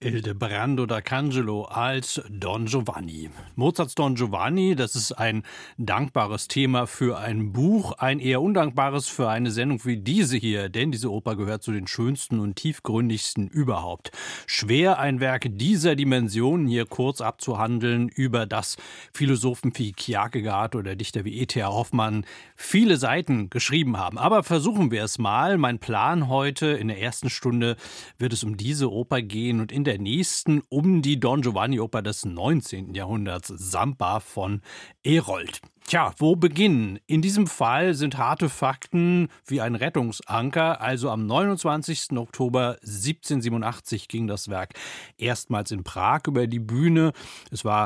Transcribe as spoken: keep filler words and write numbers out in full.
Ildebrando d'Arcangelo als Don Giovanni. Mozarts Don Giovanni, das ist ein dankbares Thema für ein Buch, ein eher undankbares für eine Sendung wie diese hier, denn diese Oper gehört zu den schönsten und tiefgründigsten überhaupt. Schwer, ein Werk dieser Dimension hier kurz abzuhandeln, über das Philosophen wie Kierkegaard oder Dichter wie E T H Hoffmann viele Seiten geschrieben haben. Aber versuchen wir es mal. Mein Plan heute, in der ersten Stunde wird es um diese Oper gehen und in der nächsten um die Don Giovanni-Oper des neunzehnten Jahrhunderts, Samba von Herold. Tja, wo beginnen? In diesem Fall sind harte Fakten wie ein Rettungsanker. Also am neunundzwanzigsten Oktober siebzehnhundertsiebenundachtzig ging das Werk erstmals in Prag über die Bühne. Es war